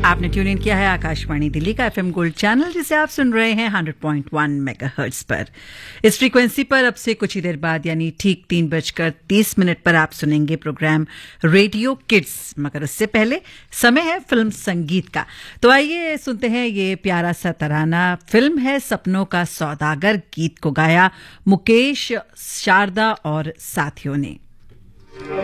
आपने tune in किया है आकाशवाणी दिल्ली का एफएम गोल्ड चैनल, जिसे आप सुन रहे हैं 100.1 मेगाहर्ट्ज पर। इस फ्रीक्वेंसी पर अब से कुछ ही देर बाद यानी ठीक 3:30 पर आप सुनेंगे प्रोग्राम रेडियो किड्स, मगर उससे पहले समय है फिल्म संगीत का। तो आइए सुनते हैं ये प्यारा सा तराना। फिल्म है सपनों का सौदागर, गीत को गाया मुकेश, शारदा और साथियों ने।